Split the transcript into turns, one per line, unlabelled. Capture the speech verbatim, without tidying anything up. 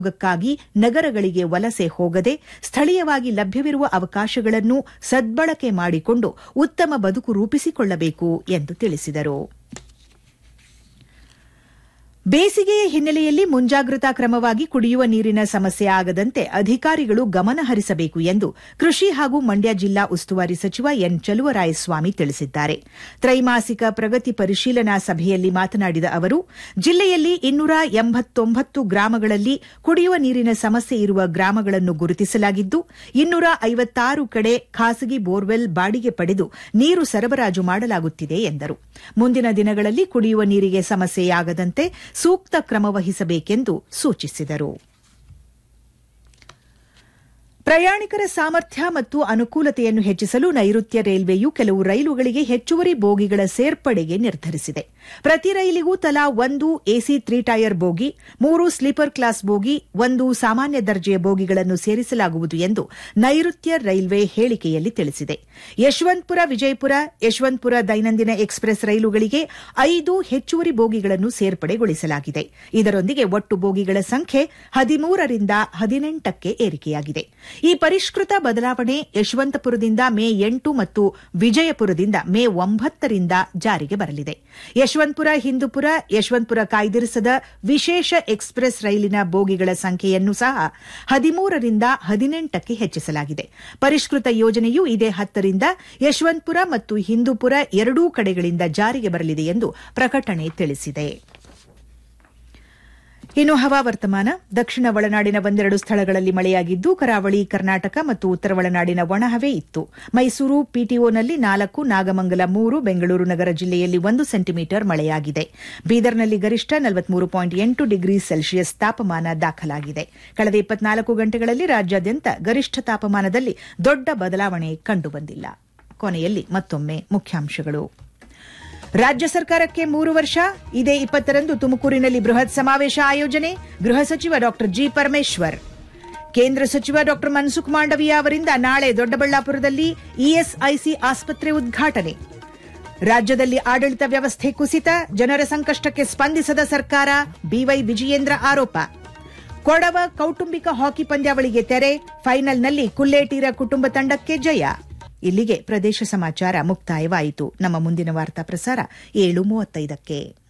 ಕ್ಕಾಗಿ ನಗರಗಳಿಗೆ ವಲಸೆ ಹೋಗದೆ ಸ್ಥಳೀಯವಾಗಿ ಲಭ್ಯವಿರುವ ಅವಕಾಶಗಳನ್ನು ಸದ್ಬಳಕೆ ಮಾಡಿಕೊಂಡು ಉತ್ತಮ ಬದುಕು ರೂಪಿಸಿಕೊಳ್ಳಬೇಕು ಎಂದು ತಿಳಿಸಿದರು. ಬೇಸಿಗೆಯ ಹಿನ್ನೆಲೆಯಲ್ಲಿ ಮುಂಜಾಗ್ರತಾ ಕ್ರಮವಾಗಿ ಕುಡಿಯುವ ನೀರಿನ ಸಮಸ್ಯೆ ಆಗದಂತೆ ಅಧಿಕಾರಿಗಳು ಗಮನ ಹರಿಸಬೇಕು ಎಂದು ಕೃಷಿ ಹಾಗೂ ಮಂಡ್ಯ ಜಿಲ್ಲಾ ಉಸ್ತುವಾರಿ ಸಚಿವ ಎನ್ ಚಲುವರಾಯಸ್ವಾಮಿ ತಿಳಿಸಿದ್ದಾರೆ. ತ್ರೈಮಾಸಿಕ ಪ್ರಗತಿ ಪರಿಶೀಲನಾ ಸಭೆಯಲ್ಲಿ ಮಾತನಾಡಿದ ಅವರು, ಜಿಲ್ಲೆಯಲ್ಲಿ ಇನ್ನೂರ ಎಂಬತ್ತೊಂಬತ್ತು ಗ್ರಾಮಗಳಲ್ಲಿ ಕುಡಿಯುವ ನೀರಿನ ಸಮಸ್ಯೆ ಇರುವ ಗ್ರಾಮಗಳನ್ನು ಗುರುತಿಸಲಾಗಿದ್ದು, ಇನ್ನೂರ ಐವತ್ತಾರು ಕಡೆ ಖಾಸಗಿ ಬೋರ್ವೆಲ್ ಬಾಡಿಗೆ ಪಡೆದು ನೀರು ಸರಬರಾಜು ಮಾಡಲಾಗುತ್ತಿದೆ ಎಂದರು. ಮುಂದಿನ ದಿನಗಳಲ್ಲಿ ಕುಡಿಯುವ ನೀರಿಗೆ ಸಮಸ್ಯೆಯಾಗದಂತೆ ಸೂಕ್ತ ಕ್ರಮ ವಹಿಸಬೇಕೆಂದು ಸೂಚಿಸಿದರು. ಪ್ರಯಾಣಿಕರ ಸಾಮರ್ಥ್ಯ ಮತ್ತು ಅನುಕೂಲತೆಯನ್ನು ಹೆಚ್ಚಿಸಲು ನೈಋತ್ಯ ರೈಲ್ವೆಯು ಕೆಲವು ರೈಲುಗಳಿಗೆ ಹೆಚ್ಚುವರಿ ಬೋಗಿಗಳ ಸೇರ್ಪಡೆಗೆ ನಿರ್ಧರಿಸಿದೆ. ಪ್ರತಿ ರೈಲಿಗೂ ತಲಾ ಒಂದು ಎಸಿ ತ್ರೀ ಟೈರ್ ಬೋಗಿ, ಮೂರು ಸ್ಲೀಪರ್ ಕ್ಲಾಸ್ ಬೋಗಿ, ಒಂದು ಸಾಮಾನ್ಯ ದರ್ಜೆಯ ಬೋಗಿಗಳನ್ನು ಸೇರಿಸಲಾಗುವುದು ಎಂದು ನೈಋತ್ಯ ರೈಲ್ವೆ ಹೇಳಿಕೆಯಲ್ಲಿ ತಿಳಿಸಿದೆ. ಯಶವಂತಪುರ ವಿಜಯಪುರ, ಯಶವಂತಪುರ ದೈನಂದಿನ ಎಕ್ಸ್ಪ್ರೆಸ್ ರೈಲುಗಳಿಗೆ ಐದು ಹೆಚ್ಚುವರಿ ಬೋಗಿಗಳನ್ನು ಸೇರ್ಪಡೆಗೊಳಿಸಲಾಗಿದೆ. ಇದರೊಂದಿಗೆ ಒಟ್ಟು ಬೋಗಿಗಳ ಸಂಖ್ಯೆ ಹದಿಮೂರರಿಂದ ಹದಿನೆಂಟಕ್ಕೆ ಏರಿಕೆಯಾಗಿದೆ. ಈ ಪರಿಷ್ಕೃತ ಬದಲಾವಣೆ ಯಶವಂತಪುರದಿಂದ ಮೇ ಎಂಟು ಮತ್ತು ವಿಜಯಪುರದಿಂದ ಮೇ ಒಂಬತ್ತರಿಂದ ಜಾರಿಗೆ ಬರಲಿದೆ. ಯಶವಂತಪುರ ಹಿಂದೂಪುರ, ಯಶವಂತಪುರ ಕಾಯ್ದಿರಿಸದ ವಿಶೇಷ ಎಕ್ಸ್ಪ್ರೆಸ್ ರೈಲಿನ ಬೋಗಿಗಳ ಸಂಖ್ಯೆಯನ್ನು ಸಹ ಹದಿಮೂರರಿಂದ ಹದಿನೆಂಟಕ್ಕೆ ಹೆಚ್ಚಿಸಲಾಗಿದೆ. ಪರಿಷ್ಕೃತ ಯೋಜನೆಯು ಇದೇ ಹತ್ತರಿಂದ ಯಶವಂತಪುರ ಮತ್ತು ಹಿಂದೂಪುರ ಎರಡೂ ಕಡೆಗಳಿಂದ ಜಾರಿಗೆ ಬರಲಿದೆ ಎಂದು ಪ್ರಕಟಣೆ ತಿಳಿಸಿದೆ. ಇನ್ನು ಹವಾವರ್ತಮಾನ. ದಕ್ಷಿಣ ಒಳನಾಡಿನ ಒಂದೆರಡು ಸ್ಥಳಗಳಲ್ಲಿ ಮಳೆಯಾಗಿದ್ದು, ಕರಾವಳಿ ಕರ್ನಾಟಕ ಮತ್ತು ಉತ್ತರ ಒಳನಾಡಿನ ಒಣಹವೆ ಇತ್ತು. ಮೈಸೂರು ಪಿಟಿಒನಲ್ಲಿ ನಾಲ್ಕು, ನಾಗಮಂಗಲ ಮೂರು, ಬೆಂಗಳೂರು ನಗರ ಜಿಲ್ಲೆಯಲ್ಲಿ ಒಂದು ಸೆಂಟಿಮೀಟರ್ ಮಳೆಯಾಗಿದೆ. ಬೀದರ್ನಲ್ಲಿ ಗರಿಷ್ಠ ನಲವತ್ಮೂರು ಪಾಯಿಂಟ್ ಎಂಟು ಡಿಗ್ರಿ ಸೆಲ್ಸಿಯಸ್ ತಾಪಮಾನ ದಾಖಲಾಗಿದೆ. ಕಳೆದ ಇಪ್ಪತ್ನಾಲ್ಕು ಗಂಟೆಗಳಲ್ಲಿ ರಾಜ್ಯಾದ್ಯಂತ ಗರಿಷ್ಠ ತಾಪಮಾನದಲ್ಲಿ ದೊಡ್ಡ ಬದಲಾವಣೆ ಕಂಡುಬಂದಿಲ್ಲ. ಕೊನೆಯಲ್ಲಿ ಮತ್ತೊಮ್ಮೆ ಮುಖ್ಯಾಂಶಗಳು. ರಾಜ್ಯ ಸರ್ಕಾರಕ್ಕೆ ಮೂರು ವರ್ಷ. ಇದೇ ಇಪ್ಪತ್ತರಂದು ತುಮಕೂರಿನಲ್ಲಿ ಬೃಹತ್ ಸಮಾವೇಶ ಆಯೋಜನೆ. ಗೃಹ ಸಚಿವ ಡಾ ಜಿ ಪರಮೇಶ್ವರ್. ಕೇಂದ್ರ ಸಚಿವ ಡಾ ಮನ್ಸುಖ್ ಮಾಂಡವೀಯ ಅವರಿಂದ ನಾಳೆ ದೊಡ್ಡಬಳ್ಳಾಪುರದಲ್ಲಿ ಇಎಸ್ಐಸಿ ಆಸ್ಪತ್ರೆ ಉದ್ಘಾಟನೆ. ರಾಜ್ಯದಲ್ಲಿ ಆಡಳಿತ ವ್ಯವಸ್ಥೆ ಕುಸಿತ, ಜನರ ಸಂಕಷ್ಟಕ್ಕೆ ಸ್ಪಂದಿಸದ ಸರ್ಕಾರ, ಬಿವೈ ವಿಜಯೇಂದ್ರ ಆರೋಪ. ಕೊಡವ ಕೌಟುಂಬಿಕ ಹಾಕಿ ಪಂದ್ಯಾವಳಿಗೆ ತೆರೆ, ಫೈನಲ್ನಲ್ಲಿ ಕುಲ್ಲೇಟೀರ ಕುಟುಂಬ ತಂಡಕ್ಕೆ ಜಯ. ಇಲ್ಲಿಗೆ ಪ್ರದೇಶ ಸಮಾಚಾರ ಮುಕ್ತಾಯವಾಯಿತು. ನಮ್ಮ ಮುಂದಿನ ವಾರ್ತಾ ಪ್ರಸಾರ ಏಳು ಮೂವತ್ತೈದಕ್ಕೆ.